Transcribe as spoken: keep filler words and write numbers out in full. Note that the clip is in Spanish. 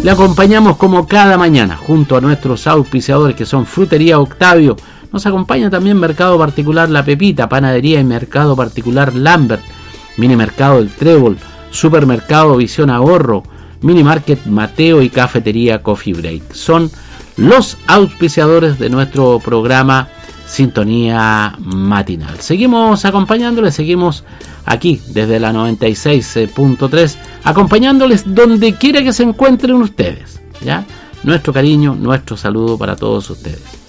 Le acompañamos como cada mañana junto a nuestros auspiciadores que son Frutería Octavio. Nos acompaña también Mercado Particular La Pepita, Panadería y Mercado Particular Lambert, Mini Mercado El Trébol, Supermercado Visión Ahorro, Mini Market Mateo y Cafetería Coffee Break. Son los auspiciadores de nuestro programa Sintonía Matinal. Seguimos acompañándoles, seguimos aquí desde la noventa y seis punto tres, acompañándoles donde quiera que se encuentren ustedes, ¿ya? Nuestro cariño, nuestro saludo para todos ustedes.